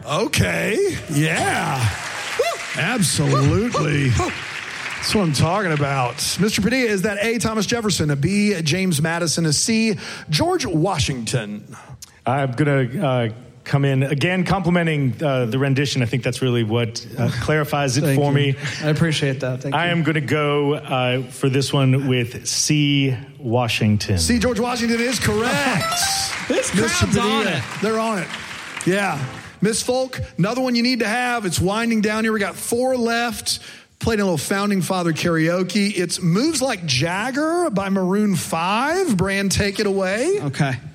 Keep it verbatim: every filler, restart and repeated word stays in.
Okay. Yeah. Absolutely. That's what I'm talking about. Mister Padilla, is that A, Thomas Jefferson, a B, James Madison, a C, George Washington? I'm going to uh, come in, again, complimenting uh, the rendition. I think that's really what uh, clarifies it for you. me. I appreciate that. Thank I you. am going to go uh, for this one with C, Washington. C, George Washington is correct. This crowd's on it. They're on it. Yeah. Miss Folk, another one you need to have. It's winding down here. We got four left. Played a little Founding Father karaoke. It's Moves Like Jagger by Maroon five. Brand, take it away. Okay.